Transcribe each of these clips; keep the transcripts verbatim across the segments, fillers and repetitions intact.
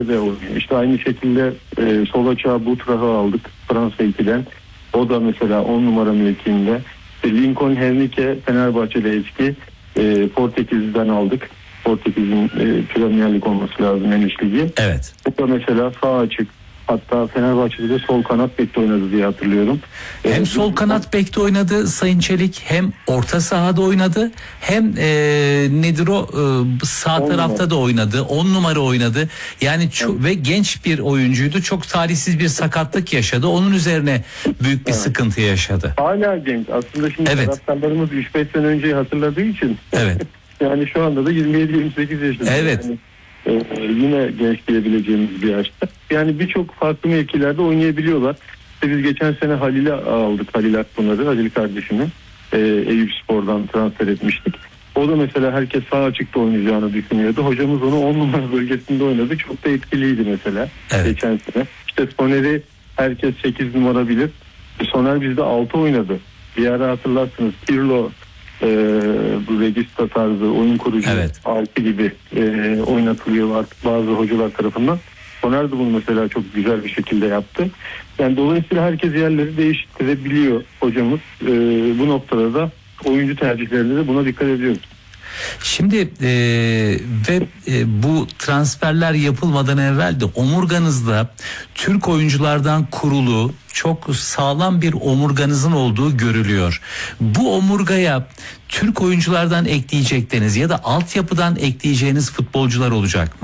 de oynuyor. İşte aynı şekilde e, sol açığa Butrah'ı aldık Fransa ikiden. O da mesela on numara mevkiinde. İşte Lincoln Hernike Fenerbahçe'de eski e, Portekiz'den aldık. Portekiz'in e, Premier Lig olması lazım, en üst ligi. Evet. Bu da mesela sağ açık. Hatta Fenerbahçe'de de sol kanat bekte oynadı diye hatırlıyorum. Hem Ee, sol kanat bekte oynadı Sayın Çelik, hem orta sahada oynadı, hem e, nedir o e, sağ On tarafta numara. da oynadı, on numara oynadı. Yani ço- Evet. ve genç bir oyuncuydu. Çok talihsiz bir sakatlık yaşadı. Onun üzerine büyük bir Evet. sıkıntı yaşadı. Hala genç. Aslında şimdi Evet. taraftarlarımız üç beş sene önceyi hatırladığı için Evet. yani şu anda da yirmi yedi yirmi sekiz yaşında. Evet. Yani, e, yine genç diyebileceğimiz bir yaşta. Yani birçok farklı mevkilerde oynayabiliyorlar. İşte biz geçen sene Halil'i aldık. Halil Akpınar'ı, Halil kardeşimi e, Eyüp Spor'dan transfer etmiştik. O da mesela herkes sağ açıkta oynayacağını düşünüyordu. Hocamız onu on numara bölgesinde oynadı. Çok da etkiliydi mesela Evet. geçen sene. İşte Soner'i herkes sekiz numara bilir. Soner bizde altı oynadı. Bir ara hatırlarsınız Pirlo e, bu Regista tarzı oyun kurucu Evet. altı gibi e, oynatılıyor artık bazı hocalar tarafından. Soner de bunu mesela çok güzel bir şekilde yaptı. Yani dolayısıyla herkes yerleri değiştirebiliyor hocamız. E, bu noktada da oyuncu tercihlerinde de buna dikkat ediyoruz. Şimdi e, ve e, bu transferler yapılmadan evvel de omurganızda Türk oyunculardan kurulu çok sağlam bir omurganızın olduğu görülüyor. Bu omurgaya Türk oyunculardan ekleyecekleriniz ya da altyapıdan ekleyeceğiniz futbolcular olacak mı?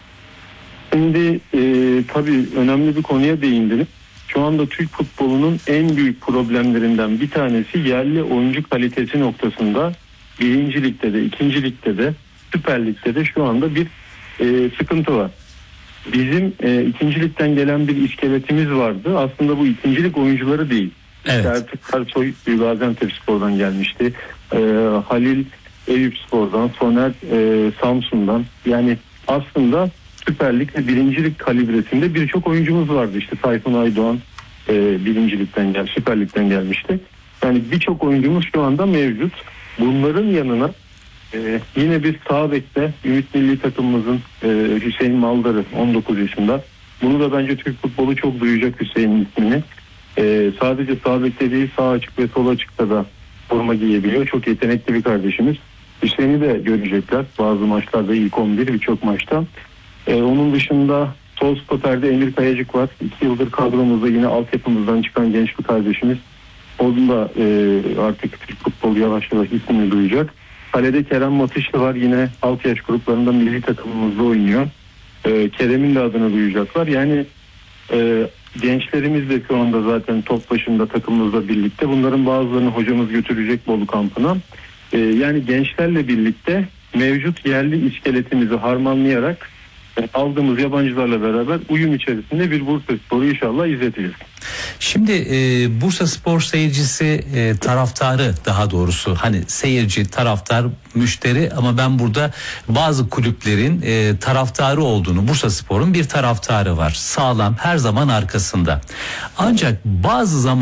Şimdi e, tabii önemli bir konuya değindiniz. Şu anda Türk futbolunun en büyük problemlerinden bir tanesi yerli oyuncu kalitesi noktasında birinci ligde de, ikinci ligde de, Süper Lig'de de şu anda bir e, sıkıntı var. Bizim e, ikinci ligden gelen bir iskeletimiz vardı. Aslında bu ikinci lig oyuncuları değil. Evet. Sertif Karsoy Gaziantepspor'dan gelmişti. E, Halil Eyüp Spor'dan, Soner e, Samsun'dan. Yani aslında Süper Lig ve birinci lig kalibresinde birçok oyuncumuz vardı. İşte Tayfun Aydoğan e, birinci ligden gel, Süper Lig'den gelmişti. Yani birçok oyuncumuz şu anda mevcut. Bunların yanına e, yine bir sağ bekte Ümit Milli takımımızın e, Hüseyin Maldar'ı on dokuz yaşında. Bunu da bence Türk futbolu çok duyacak Hüseyin'in ismini. E, sadece sağ bekte değil, sağ açık ve sol açıkta da forma giyebiliyor. Çok yetenekli bir kardeşimiz. Hüseyin'i de görecekler. Bazı maçlarda ilk on bir, birçok maçta. Ee, onun dışında sol stoperde Emir Kayacık var. İki yıldır kadromuzda yine altyapımızdan çıkan genç bir kardeşimiz. Onun da e, artık Türk futbolu yavaş yavaş ismini duyacak. Kalede Kerem Matışlı var. Yine alt yaş gruplarında milli takımımızda oynuyor. E, Kerem'in de adını duyacaklar. Yani e, gençlerimiz de şu anda zaten top başında takımımızla birlikte. Bunların bazılarını hocamız götürecek Bolu kampına. E, yani gençlerle birlikte mevcut yerli iskeletimizi harmanlayarak aldığımız yabancılarla beraber uyum içerisinde bir Bursaspor'u inşallah izleteceğiz. Şimdi e, Bursa Spor seyircisi, e, taraftarı daha doğrusu, hani seyirci, taraftar, müşteri, ama ben burada bazı kulüplerin e, taraftarı olduğunu, Bursa Spor'un bir taraftarı var. Sağlam, her zaman arkasında. Ancak bazı zaman